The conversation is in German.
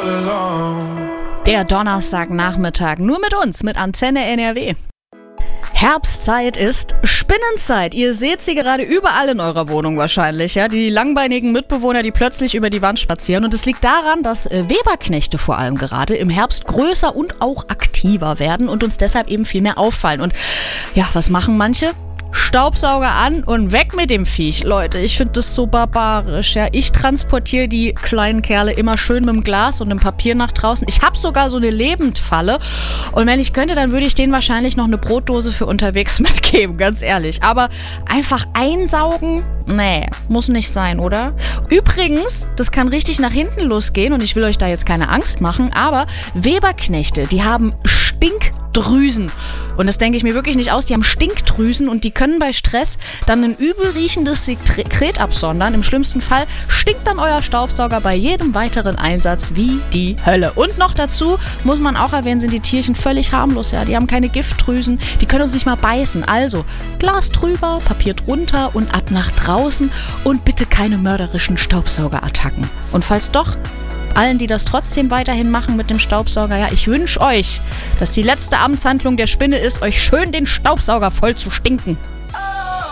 Der Donnerstagnachmittag, nur mit uns, mit Antenne NRW. Herbstzeit ist Spinnenzeit. Ihr seht sie gerade überall in eurer Wohnung wahrscheinlich, ja? Die langbeinigen Mitbewohner, die plötzlich über die Wand spazieren. Und es liegt daran, dass Weberknechte vor allem gerade im Herbst größer und auch aktiver werden und uns deshalb eben viel mehr auffallen. Und ja, was machen manche? Staubsauger an und weg mit dem Viech. Leute, ich finde das so barbarisch. Ja? Ich transportiere die kleinen Kerle immer schön mit dem Glas und dem Papier nach draußen. Ich habe sogar so eine Lebendfalle. Und wenn ich könnte, dann würde ich denen wahrscheinlich noch eine Brotdose für unterwegs mitgeben, ganz ehrlich. Aber einfach einsaugen? Nee, muss nicht sein, oder? Übrigens, das kann richtig nach hinten losgehen und ich will euch da jetzt keine Angst machen, aber Weberknechte, die haben Stinkdrüsen. Und das denke ich mir wirklich nicht aus. Die haben Stinkdrüsen und die können bei Stress dann ein übel riechendes Sekret absondern. Im schlimmsten Fall stinkt dann euer Staubsauger bei jedem weiteren Einsatz wie die Hölle. Und noch dazu muss man auch erwähnen, sind die Tierchen völlig harmlos. Ja? Die haben keine Giftdrüsen, die können uns nicht mal beißen. Also Glas drüber, Papier drunter und ab nach draußen und bitte keine mörderischen Staubsaugerattacken. Und falls doch, allen, die das trotzdem weiterhin machen mit dem Staubsauger, ja, ich wünsche euch, dass die letzte Amtshandlung der Spinne ist, euch schön den Staubsauger voll zu stinken.